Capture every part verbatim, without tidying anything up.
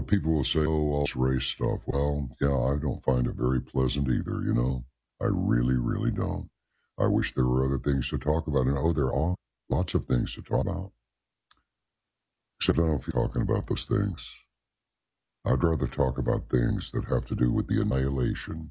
people will say, oh, all this race stuff. Well, yeah, I don't find it very pleasant either, you know? I really, really don't. I wish there were other things to talk about. And oh, there are lots of things to talk about. Except I don't feel talking about those things. I'd rather talk about things that have to do with the annihilation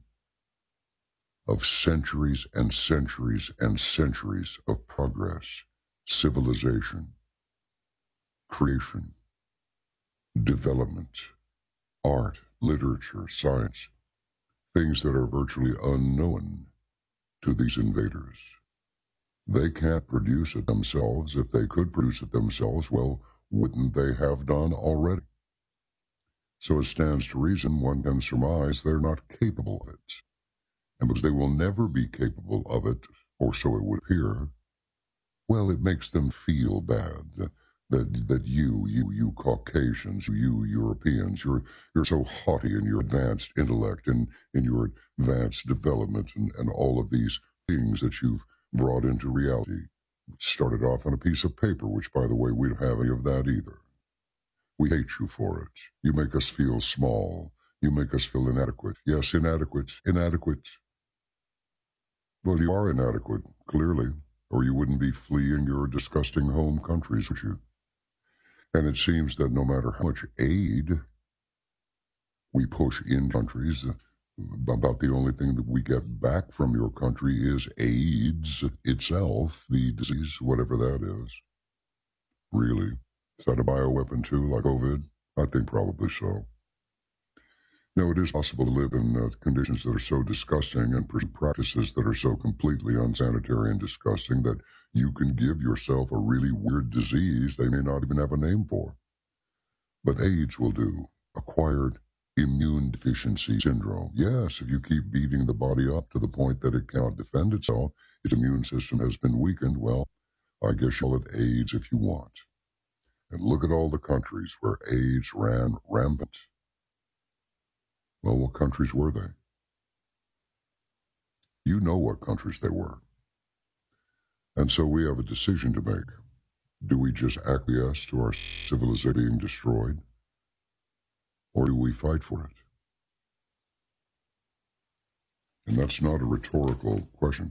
of centuries and centuries and centuries of progress, civilization, creation, development, art, literature, science, things that are virtually unknown to these invaders. They can't produce it themselves. If they could produce it themselves, well, wouldn't they have done already? So it stands to reason one can surmise they're not capable of it. And because they will never be capable of it, or so it would appear, well, it makes them feel bad that that you, you, you Caucasians, you Europeans, you're you're so haughty in your advanced intellect and in your advanced development and, and all of these things that you've brought into reality. Started off on a piece of paper, which, by the way, we don't have any of that either. We hate you for it. You make us feel small. You make us feel inadequate. Yes, inadequate, inadequate. Well, you are inadequate, clearly, or you wouldn't be fleeing your disgusting home countries, would you? And it seems that no matter how much aid we push in countries, about the only thing that we get back from your country is AIDS itself, the disease, whatever that is. Really? Is that a bioweapon too, like COVID? I think probably so. No, it is possible to live in uh, conditions that are so disgusting and pursue practices that are so completely unsanitary and disgusting that you can give yourself a really weird disease they may not even have a name for. But AIDS will do. Acquired immune deficiency syndrome. Yes, if you keep beating the body up to the point that it cannot defend itself, its immune system has been weakened, well, I guess you'll have AIDS if you want. And look at all the countries where AIDS ran rampant. Well, what countries were they? You know what countries they were. And so we have a decision to make. Do we just acquiesce to our civilization being destroyed? Or do we fight for it? And that's not a rhetorical question.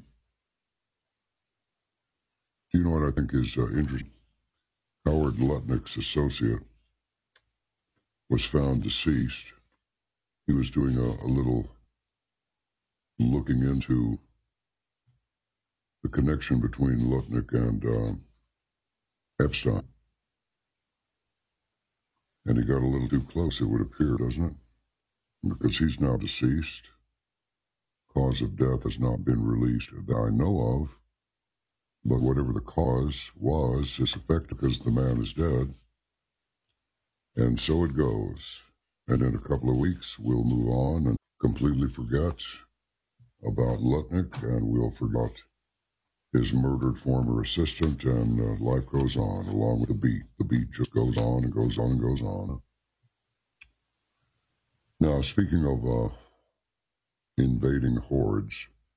Do you know what I think is uh, interesting? Howard Lutnick's associate was found deceased. He was doing a, a little looking into the connection between Lutnick and uh, Epstein. And he got a little too close, it would appear, doesn't it? Because he's now deceased. Cause of death has not been released that I know of. But whatever the cause was, it's effective because the man is dead. And so it goes. And in a couple of weeks, we'll move on and completely forget about Lutnick, and we'll forget his murdered former assistant, and uh, life goes on, along with the beat. The beat just goes on and goes on and goes on. Now, speaking of uh, invading hordes,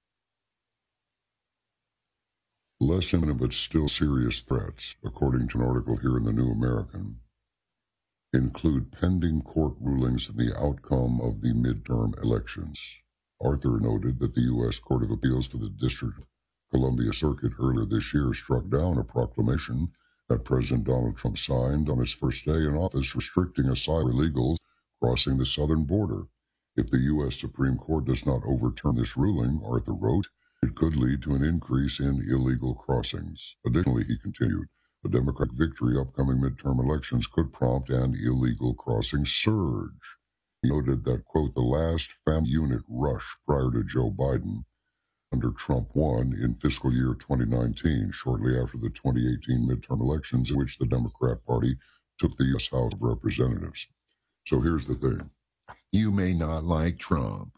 less imminent but still serious threats, according to an article here in the New American, include pending court rulings in the outcome of the midterm elections. Arthur noted that the U S Court of Appeals for the District of Columbia Circuit earlier this year struck down a proclamation that President Donald Trump signed on his first day in office restricting asylum illegals crossing the southern border. If the U S Supreme Court does not overturn this ruling, Arthur wrote, it could lead to an increase in illegal crossings. Additionally, he continued, a Democratic victory upcoming midterm elections could prompt an illegal crossing surge. He noted that, quote, the last family unit rush prior to Joe Biden under Trump won in fiscal year twenty nineteen, shortly after the twenty eighteen midterm elections in which the Democrat Party took the U S House of Representatives. So here's the thing. You may not like Trump.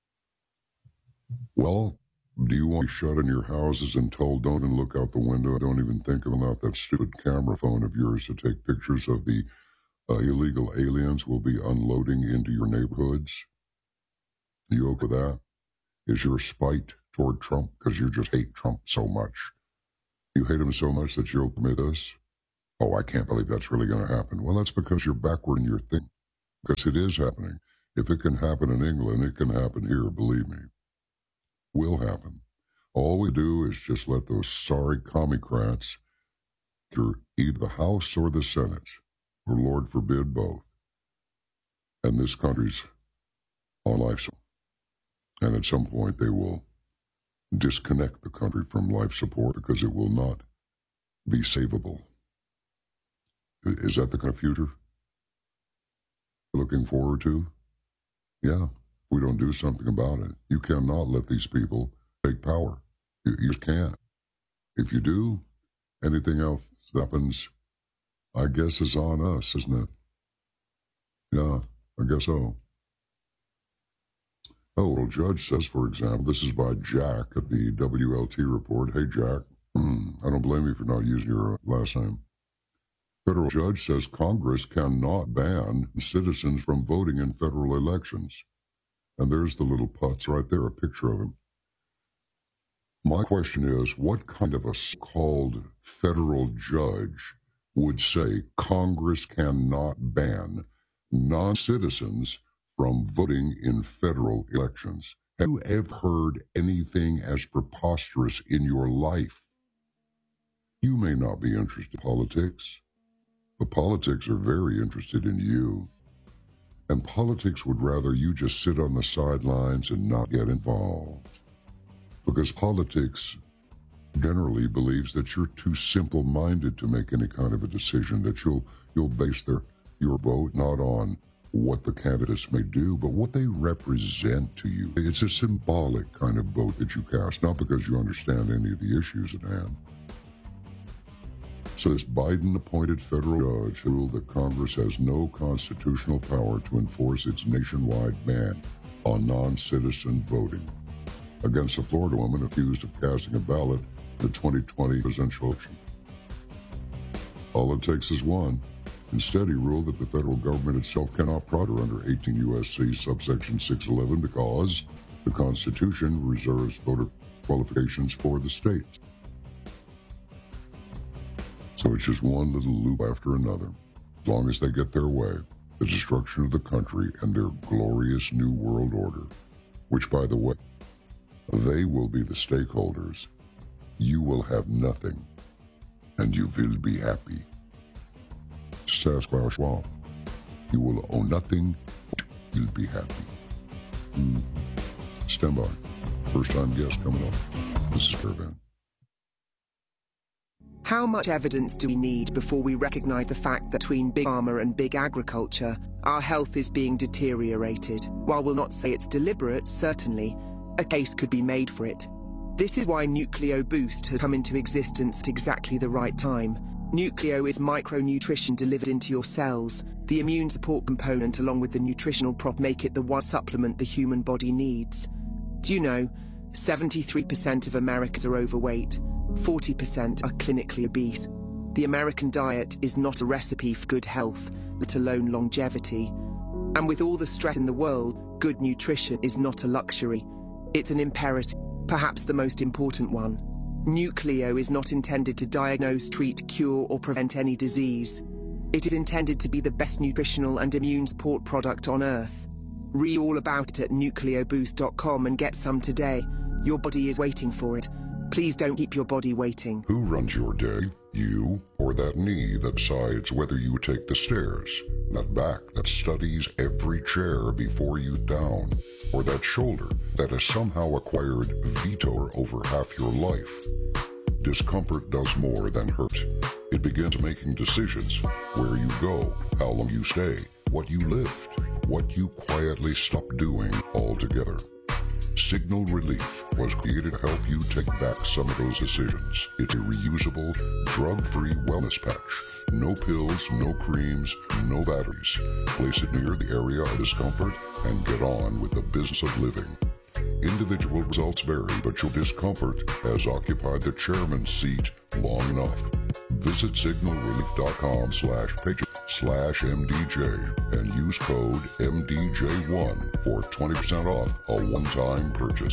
Well, do you want to be shut in your houses and told don't even look out the window, don't even think about that stupid camera phone of yours to take pictures of the uh, illegal aliens will be unloading into your neighborhoods? You okay with that? Is your spite toward Trump because you just hate Trump so much? You hate him so much that you'll permit this? Oh, I can't believe that's really going to happen. Well, that's because you're backward in your thinking. because it is happening. If it can happen in England, it can happen here, believe me. Will happen. All we do is just let those sorry commie-crats through either the House or the Senate, or Lord forbid both. And this country's on life support. And at some point they will disconnect the country from life support because it will not be savable. Is that the kind of future we're looking forward to? Yeah, we don't do something about it. You cannot let these people take power. You, you just can't. If you do, anything else that happens, I guess, is on us, isn't it? Yeah, I guess so. Oh, well, judge says, for example, this is by Jack at the W L T report. Hey, Jack, I don't blame you for not using your last name. Federal judge says Congress cannot ban citizens from voting in federal elections. And there's the little putz right there, a picture of him. My question is, what kind of a so-called federal judge would say Congress cannot ban non-citizens from voting in federal elections? Have you ever heard anything as preposterous in your life? You may not be interested in politics, but politics are very interested in you. And politics would rather you just sit on the sidelines and not get involved. Because politics generally believes that you're too simple-minded to make any kind of a decision, that you'll you'll base their your vote not on what the candidates may do, but what they represent to you. It's a symbolic kind of vote that you cast, not because you understand any of the issues at hand. So this Biden-appointed federal judge ruled that Congress has no constitutional power to enforce its nationwide ban on non-citizen voting against a Florida woman accused of casting a ballot in the twenty twenty presidential election. All it takes is one. Instead, he ruled that the federal government itself cannot prod her under eighteen U S C subsection six eleven because the Constitution reserves voter qualifications for the states. So it's just one little loop after another. As long as they get their way, the destruction of the country and their glorious new world order, which, by the way, they will be the stakeholders. You will have nothing, and you will be happy. Sasquatch Schwab. You will own nothing, you'll be happy. Mm. Stand by. First time guest coming up. This is Caravan. How much evidence do we need before we recognize the fact that between big pharma and big agriculture, our health is being deteriorated? While we'll not say it's deliberate, certainly, a case could be made for it. This is why Nucleo Boost has come into existence at exactly the right time. Nucleo is micronutrition delivered into your cells. The immune support component along with the nutritional prop make it the one supplement the human body needs. Do you know, seventy-three percent of Americans are overweight, forty percent are clinically obese. The American diet is not a recipe for good health, let alone longevity. And with all the stress in the world, good nutrition is not a luxury. It's an imperative, perhaps the most important one. Nucleo is not intended to diagnose, treat, cure, or prevent any disease. It is intended to be the best nutritional and immune support product on Earth. Read all about it at nucleo boost dot com and get some today. Your body is waiting for it. Please don't keep your body waiting. Who runs your day? You or that knee that decides whether you take the stairs? That back that studies every chair before you down? Or that shoulder that has somehow acquired veto over half your life? Discomfort does more than hurt. It begins making decisions: where you go, how long you stay, what you lift, what you quietly stop doing altogether. Signal Relief was created to help you take back some of those decisions. It's a reusable, drug-free wellness patch. No pills, no creams, no batteries. Place it near the area of discomfort and get on with the business of living. Individual results vary, but your discomfort has occupied the chairman's seat long enough. Visit signal relief dot com slash page slash M D J and use code M D J one for twenty percent off a one-time purchase.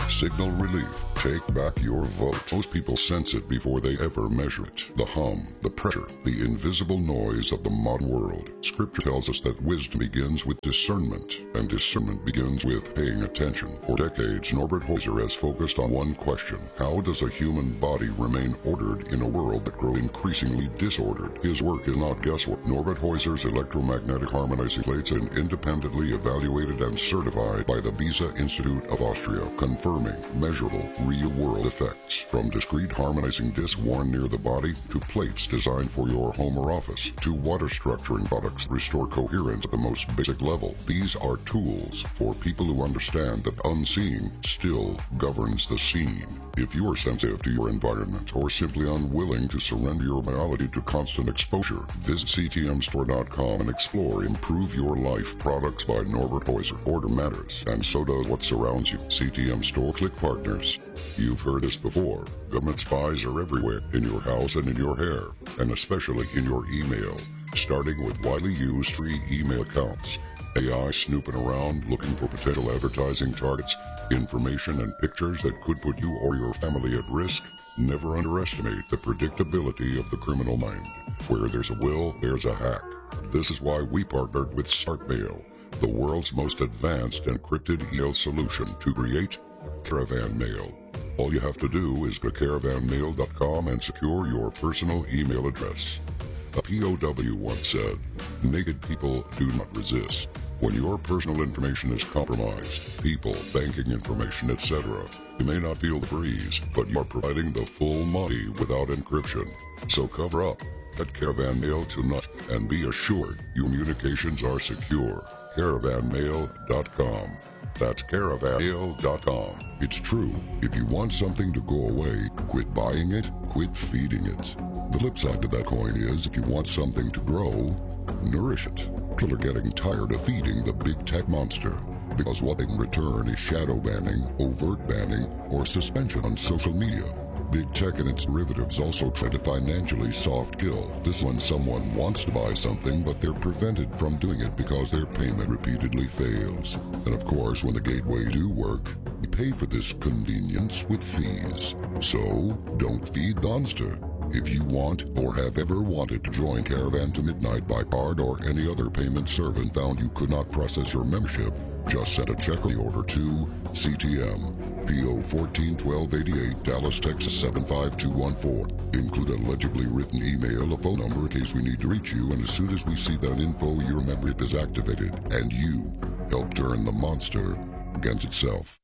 Signal relief. Take back your vote. Most people sense it before they ever measure it. The hum, the pressure, the invisible noise of the modern world. Scripture tells us that wisdom begins with discernment, and discernment begins with paying attention. For decades, Norbert Heuser has focused on one question: how does a human body remain ordered in a world that grows increasingly disordered? His work is not guesswork. Norbert Heuser's electromagnetic harmonizing plates are independently evaluated and certified by the Beza Institute of Austria, confirming measurable, real-world effects. From discrete harmonizing discs worn near the body, to plates designed for your home or office, to water structuring products that restore coherence at the most basic level. These are tools for people who understand that the unseen still governs the seen. If you are sensitive to your environment, or simply unwilling to surrender your biology to constant exposure, visit C T M store dot com and explore Improve Your Life products by Norbert Heuser. Order matters, and so does what surrounds you. C T M Store Click Partners. You've heard us before. Government spies are everywhere, in your house and in your hair, and especially in your email, starting with widely used free email accounts. A I snooping around looking for potential advertising targets, information and pictures that could put you or your family at risk. Never underestimate the predictability of the criminal mind. Where there's a will, there's a hack. This is why we partnered with StarkMail, the world's most advanced encrypted email solution, to create Caravan Mail. All you have to do is go to caravan mail dot com and secure your personal email address. A P O W once said, "Naked people do not resist." When your personal information is compromised, people, banking information, et cetera, you may not feel the breeze, but you are providing the full money without encryption. So cover up at Caravan Mail tonight and be assured your communications are secure. caravan mail dot com. That's caravan mail dot com. It's true. If you want something to go away, quit buying it, quit feeding it. The flip side to that coin is, if you want something to grow, nourish it. People are getting tired of feeding the big tech monster, because what they can return is shadow banning, overt banning, or suspension on social media. Big tech and its derivatives also try to financially soft kill. This is when someone wants to buy something, but they're prevented from doing it because their payment repeatedly fails. And of course, when the gateways do work, you pay for this convenience with fees. So, don't feed the monster. If you want or have ever wanted to join Caravan to Midnight by card or any other payment service and found you could not process your membership, just send a check on the order to C T M, P O fourteen twelve eighty-eight, Dallas, Texas seven five two one four. Include a legibly written email, a phone number in case we need to reach you, and as soon as we see that info, your membership is activated, and you help turn the monster against itself.